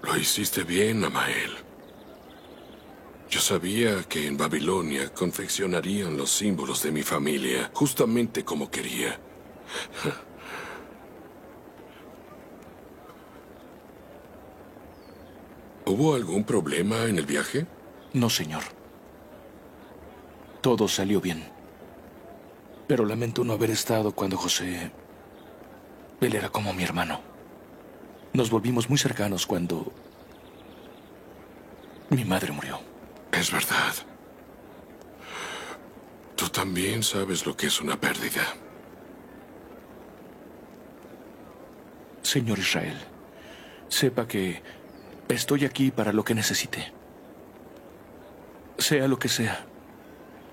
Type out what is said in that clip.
Lo hiciste bien, Amael. Yo sabía que en Babilonia confeccionarían los símbolos de mi familia, justamente como quería. ¿Hubo algún problema en el viaje? No, señor. Todo salió bien. Pero lamento no haber estado cuando José... Él era como mi hermano. Nos volvimos muy cercanos cuando... mi madre murió. Es verdad. Tú también sabes lo que es una pérdida. Señor Israel, sepa que estoy aquí para lo que necesite. Sea lo que sea.